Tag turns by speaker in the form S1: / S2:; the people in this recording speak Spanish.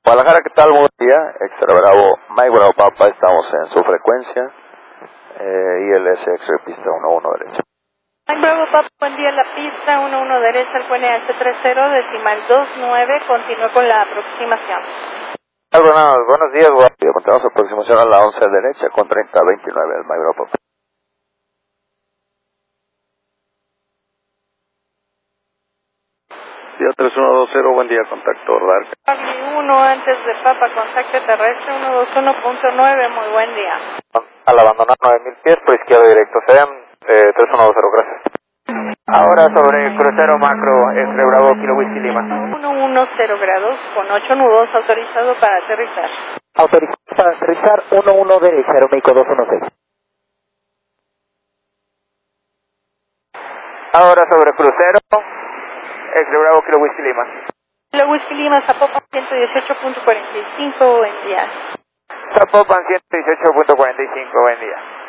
S1: Guadalajara, ¿qué tal? Buen día. Extra Bravo, Mike Bravo Papa, estamos en su frecuencia. ILS Extra Pista 11 derecha.
S2: Mike Bravo Papa, buen día, la pista 11 derecha, el QNH 30, decimal 29, continúa con la aproximación.
S1: Buenos días, guardia. Continuamos aproximación a la 11 derecha con 3029, el Mike Bravo Papa. Día 3120, buen día, contacto Dark.
S2: Charlie 1 antes de Papa, contacto terrestre 121.9, muy buen día.
S1: Al abandonar 9000 pies por izquierda directo, sean 3120, gracias. Ahora sobre crucero macro, Extra Bravo, Kilo Whisky Lima.
S2: 110 grados con 8 nudos, autorizado para aterrizar.
S3: Autorizado para aterrizar 11 derecha, Aeroméxico 216.
S1: Ahora sobre crucero, Extra Bravo, Kilo Whisky Lima.
S2: Kilo Whisky Lima, Zapopan 118.45, buen día.
S1: Zapopan 118.45, buen día.